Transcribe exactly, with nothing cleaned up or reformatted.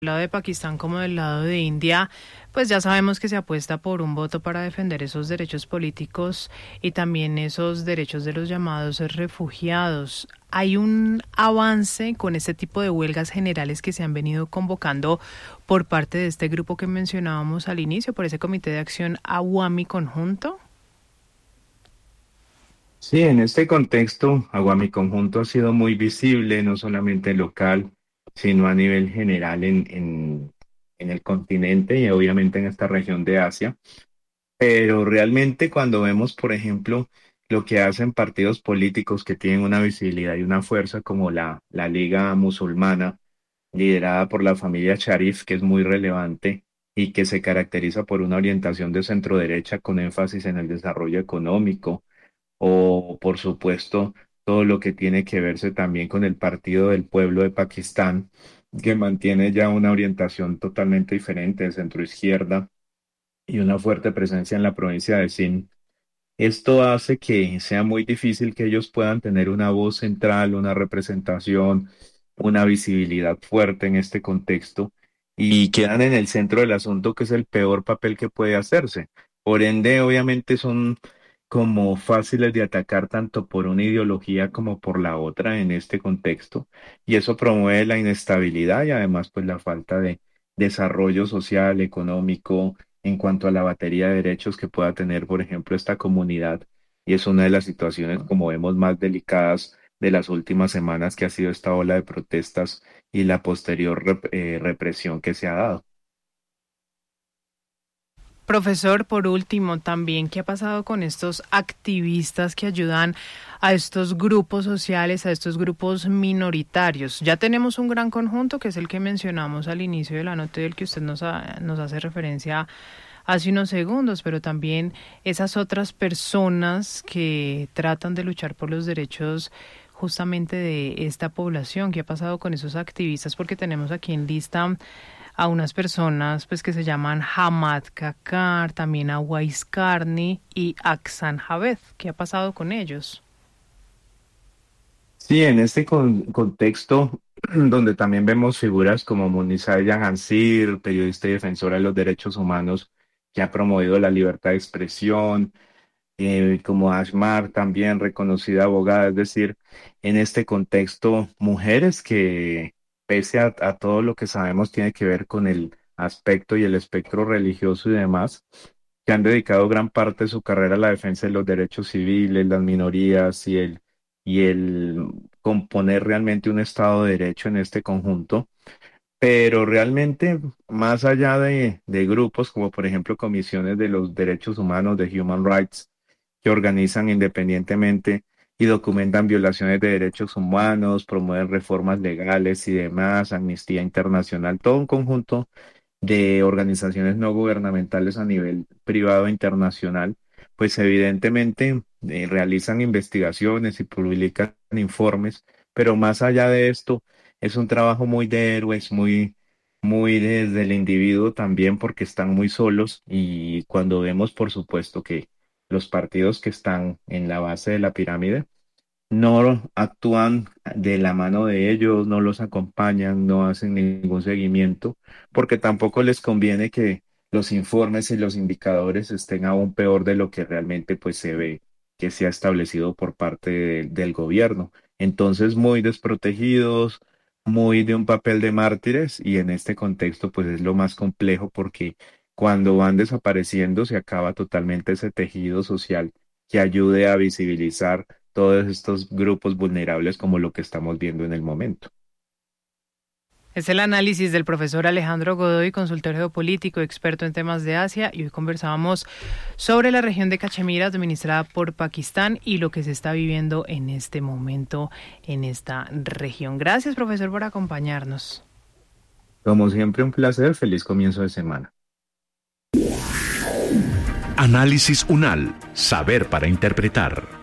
lado de Pakistán como del lado de India, pues ya sabemos que se apuesta por un voto para defender esos derechos políticos y también esos derechos de los llamados refugiados. ¿Hay un avance con este tipo de huelgas generales que se han venido convocando por parte de este grupo que mencionábamos al inicio, por ese Comité de Acción Awami Conjunto? Sí, en este contexto, Aguami Conjunto ha sido muy visible, no solamente local, sino a nivel general en, en, en el continente y obviamente en esta región de Asia. Pero realmente cuando vemos, por ejemplo, lo que hacen partidos políticos que tienen una visibilidad y una fuerza como la, la Liga Musulmana, liderada por la familia Sharif, que es muy relevante y que se caracteriza por una orientación de centro derecha con énfasis en el desarrollo económico o por supuesto todo lo que tiene que verse también con el Partido del Pueblo de Pakistán, que mantiene ya una orientación totalmente diferente de centro izquierda y una fuerte presencia en la provincia de Sindh. Esto hace que sea muy difícil que ellos puedan tener una voz central, una representación, una visibilidad fuerte en este contexto y quedan en el centro del asunto, que es el peor papel que puede hacerse. Por ende, obviamente son como fáciles de atacar tanto por una ideología como por la otra en este contexto, y eso promueve la inestabilidad y además pues la falta de desarrollo social, económico en cuanto a la batería de derechos que pueda tener, por ejemplo, esta comunidad. Y es una de las situaciones, como vemos, más delicadas de las últimas semanas, que ha sido esta ola de protestas y la posterior rep- eh, represión que se ha dado. Profesor, por último, también, ¿qué ha pasado con estos activistas que ayudan a estos grupos sociales, a estos grupos minoritarios? Ya tenemos un gran conjunto, que es el que mencionamos al inicio de la nota, del que usted nos, ha- nos hace referencia hace unos segundos, pero también esas otras personas que tratan de luchar por los derechos justamente de esta población. ¿Qué ha pasado con esos activistas? Porque tenemos aquí en lista a unas personas pues que se llaman Hamad Kakar, también a Wais Karni y Aksan Javed. ¿Qué ha pasado con ellos? Sí, en este con- contexto, donde también vemos figuras como Munisa Hansir, periodista y defensora de los derechos humanos, que ha promovido la libertad de expresión, eh, como Ashmar, también reconocida abogada, es decir, en este contexto, mujeres que, pese a, a todo lo que sabemos, tiene que ver con el aspecto y el espectro religioso y demás, que han dedicado gran parte de su carrera a la defensa de los derechos civiles, las minorías y el, y el componer realmente un Estado de Derecho en este conjunto. Pero realmente, más allá de, de grupos como por ejemplo comisiones de los derechos humanos, de Human Rights, que organizan independientemente y documentan violaciones de derechos humanos, promueven reformas legales y demás, Amnistía Internacional, todo un conjunto de organizaciones no gubernamentales a nivel privado e internacional, pues evidentemente eh, realizan investigaciones y publican informes, pero más allá de esto, es un trabajo muy de héroes, muy, muy desde el individuo también, porque están muy solos, y cuando vemos, por supuesto, que los partidos que están en la base de la pirámide, no actúan de la mano de ellos, no los acompañan, no hacen ningún seguimiento, porque tampoco les conviene que los informes y los indicadores estén aún peor de lo que realmente pues se ve que se ha establecido por parte de- del gobierno. Entonces, muy desprotegidos, muy de un papel de mártires, y en este contexto pues es lo más complejo, porque cuando van desapareciendo se acaba totalmente ese tejido social que ayude a visibilizar todos estos grupos vulnerables como lo que estamos viendo en el momento. Es el análisis del profesor Alejandro Godoy, consultor geopolítico, experto en temas de Asia, y hoy conversábamos sobre la región de Cachemira, administrada por Pakistán, y lo que se está viviendo en este momento en esta región. Gracias, profesor, por acompañarnos. Como siempre, un placer, feliz comienzo de semana. Análisis UNAL, saber para interpretar.